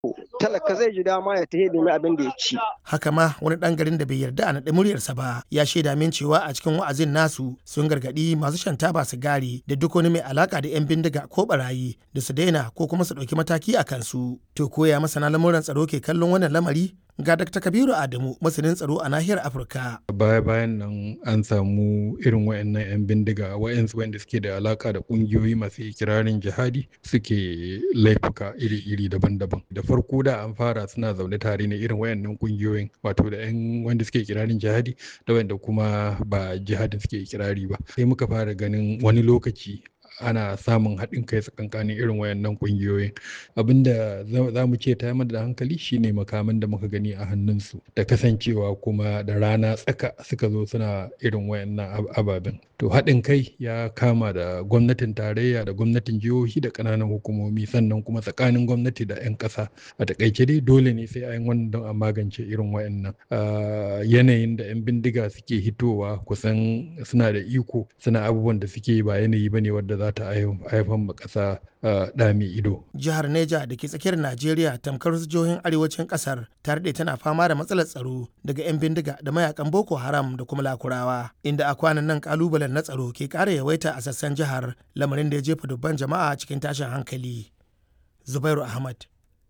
talaka zai ji dama ya tafi domin abin da ya ci. Haka ma wani ɗan garin da bai yarda a naɗe muryarsa ba ya shaida min cewa a cikin wa'azin nasu sun gargaɗi masu shan taba sigari da duk wani mai alaka da 'yan bindiga ko barayi da su daina ko kuma su ɗauki mataki a kansu. To koya masana lamuran tsaro ke kallon wannan lamari? Ga Dr. Kabiru Adamu, masanin tsaro a nahiyar Afirka. Baya-bayan nan an samu irin wayannan 'yan bindiga wayansu wanda suke da alaka da kungiyoyi masu ikirarin jihadi suke laifuka iri-iri daban-daban. Da farko da an fara suna zaune tare ne irin wayannan kungiyoyin, wato da 'yan wanda suke ikirarin jihadi da wanda kuma ba jihadin suke ikirari ba. Sai muka fara ganin wani lokaci ana samun haɗin kai tsakankanin irin wayannan ƙungiyoyin. Abinda za mu ce ta da hankali shine makaman da muka gani a hannunsu da kasancewa kuma da rana tsaka suka zo suna irin wayannan ababen. To haɗin kai ya kama da gwamnatin tarayya da gwamnatin jihohi da ƙananan hukumomi, sannan kuma tsakanin gwamnati da 'yan ƙasa. A taƙaice dai dole ne sai an wannan don a magance irin wayannan. Yanayin da 'yan bindiga suke hitowa kusan suna da iko, suna abubuwan da suke ba yanayi bane wadda za ta haifar ma ƙasa ɗa mai ido. Jihar Neja da ke tsakiyar Najeriya tamkar wasu jihohin arewacin ƙasar ta daɗe tana fama da matsalar tsaro daga 'yan bindiga da mayakan Boko Haram da kuma Lakurawa, inda a kwanan nan ƙalubalen na tsaro ke ƙara yawaita a sassan jihar, lamarin da ya jefa dubban jama'a cikin tashin hankali. Zubairu Ahmad,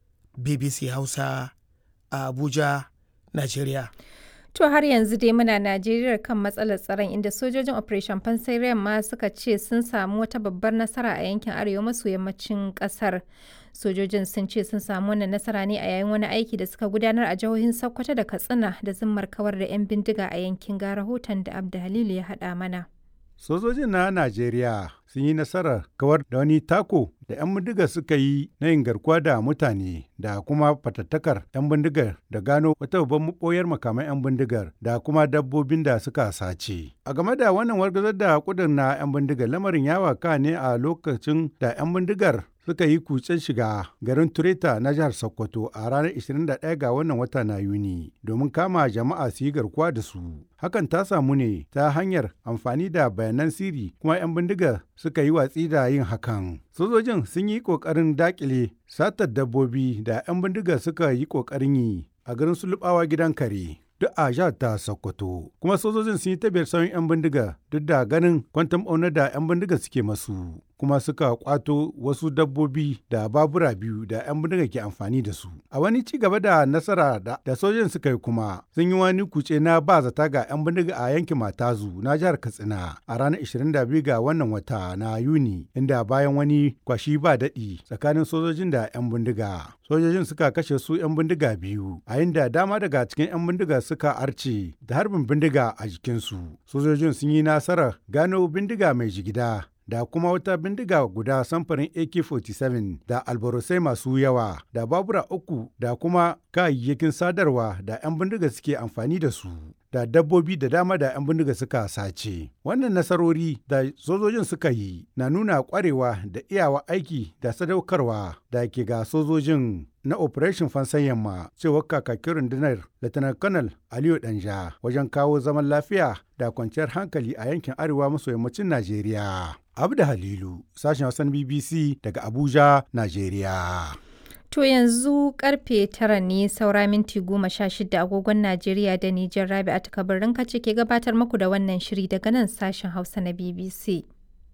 BBC Hausa, a Abuja, Najeriya. To har yanzu dai muna Najeriya kan matsalar tsaron, inda sojojin Operation Fansai ma suka ce sun samu wata babbar nasara a yankin arewa maso yammacin kasar. Sojojin sun ce sun samu wannan nasara ne a yayin wani aiki da suka gudanar a jihohin Sokoto da Katsina da zimmar kawar da 'yan bindiga a yankin, ga rahoton da Abda Halilu ya haɗa mana. Sojojin na Najeriya sun yi nasarar kawar da wani tako da 'yan bindigar suka yi na yin garkuwa da mutane da kuma fatattakar 'yan bindigar da gano wata babban maɓoyar makaman 'yan bindigar da kuma dabbobin da suka sace. A game da wannan wargazar da kudin na 'yan bindigar, lamarin ya waka ne a lokacin da 'yan bindigar suka yi kutsen shiga garin Tureta na jihar Sokoto a ranar 21 ga wannan wata na Yuni domin kama jama'a su yi garkuwa da su. Hakan ta samu ne ta hanyar amfani da bayanan sirri, kuma 'yan bindigar suka yi watsi da yin hakan. Sojojin sun yi ƙoƙarin daƙile satar dabbobi da 'yan bindigar suka yi ƙoƙarin yi a garin Sulubawa gidan kare, duk a jihar ta Sokoto. Kuma sojojin sun yi tabiyar sauyin 'yan bindiga duk da ganin kwantam ɓauna da 'yan bindiga suke masu. Kuma suka kwato wasu dabbobi da babura biyu da 'yan bindiga ke amfani da su. A wani ci gaba da nasara da sojojin suka yi kuma sun yi wani kuce na ba zata ga 'yan bindiga a yankin Matazu na jihar Katsina a ranar 22 ga wannan wata na Yuni, inda bayan wani kwashi ba daɗi tsakanin sojojin da 'yan bindiga, sojojin suka kashe su 'yan bindiga biyu, a inda dama daga cikin 'yan bindiga suka arce da harbin bindiga a jikinsu. Sojojin sun yi nasarar gano bindiga mai jigida da kuma wata bindiga guda samfarin AK-47 da albarosai masu yawa da babura 3 da kuma kayayyakin sadarwa da 'yan bindiga suke amfani da su, da dabbobi da dama da 'yan bindiga suka sace. Wannan nasarori da sojojin suka yi na nuna kwarewa da iyawa aiki da sadaukarwa da ke ga sojojin na Operation Fansan Yamma, cewar kakakin rundunar Lieutenant Colonel Aliyu Danja, wajen kawo zaman lafiya da kwanciyar hankali a yankin arewa maso yammacin Najeriya. Abda Halilu, sashen Hausan BBC daga Abuja, Najeriya. To yanzu karfe 9 ne saura minti 16 agogon Najeriya da Nijar. Rabi'atu Kabirin ce ke gabatar muku da wannan shiri daga nan sashen Hausa na BBC.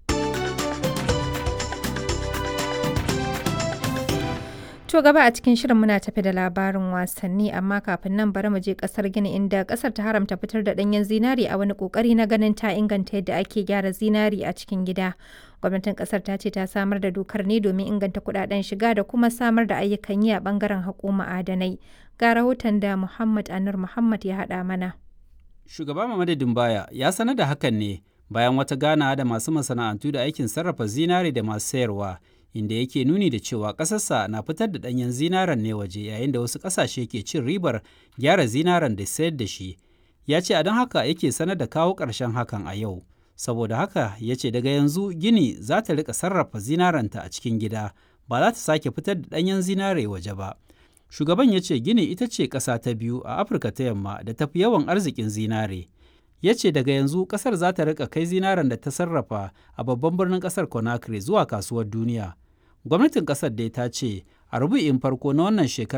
To gaba a cikin shirin muna tafi da labarin wasanni, amma kafin nan bari mu je kasar Gini, inda kasar ta haramta fitar da danyen zinari a wani kokari na ganin ta inganta yadda ake gyara zinari a cikin gida. Gwamnatin kasar ta ce ta samar da dokar ne domin inganta kudaden shiga da kuma samar da ayyukan yi a bangaren haƙo ma'adanai. Ga rahoton da Muhammad Anur Muhammad ya haɗa mana. Shugaba Mamadu Dumbaya ya sanar da hakan ne bayan wata ganawa da masu masana'antu da aikin sarrafa zinari da masu sayarwa, inda yake nuni da cewa ƙasarsa na fitar da ɗanyen zinaren ne waje, yayin da wasu ƙasashe ke cin ribar gyara zinaren da sayar da shi. Ya ce a don haka yake sanar da kawo ƙarshen hakan a yau. Saboda haka ya ce daga yanzu Gini za ta riƙa sarrafa zinarenta a cikin gida, ba za ta sake fitar da ɗanyen zinare waje ba. Shugaban ya ce Gini ita ce ƙasa ta biyu a Afirka ta Yamma da tafi yawan arzikin zinare. Ya ce daga yanzu ƙasar za ta riƙa kai zinaren da ta sarrafa a babban birnin ƙasar Conakry zuwa kasuwar duniya. Gwamnatin ƙasar dai ta ce a rubu'in farko na wannan shekarar